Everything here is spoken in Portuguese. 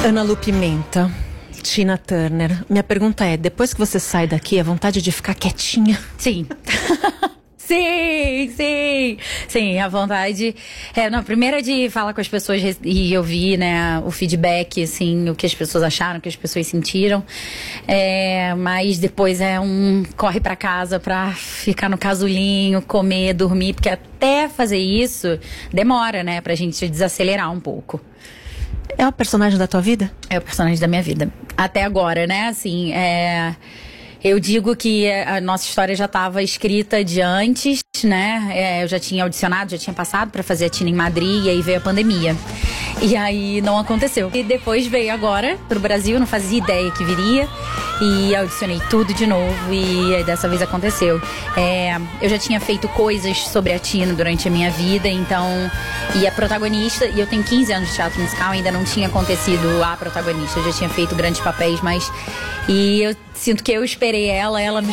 Ana Lu Pimenta, Tina Turner. Minha pergunta é, depois que você sai daqui, a vontade de ficar quietinha? Sim. Sim, a vontade. Primeiro é de falar com as pessoas e ouvir, né, o feedback, assim, o que as pessoas acharam, o que as pessoas sentiram. Mas depois corre pra casa pra ficar no casulinho, comer, dormir, porque até fazer isso demora, né, pra gente desacelerar um pouco. É o personagem da tua vida? É o personagem da minha vida. Até agora, né, assim, eu digo que a nossa história já estava escrita de antes, né? Eu já tinha audicionado, já tinha passado para fazer a Tina em Madrid, e aí veio a pandemia. E aí não aconteceu. E depois veio agora pro Brasil, não fazia ideia que viria. E audicionei tudo de novo e aí dessa vez aconteceu. Eu já tinha feito coisas sobre a Tina durante a minha vida, então... E a protagonista, e eu tenho 15 anos de teatro musical, ainda não tinha acontecido a protagonista. Eu já tinha feito grandes papéis, mas... E eu sinto que eu esperei ela me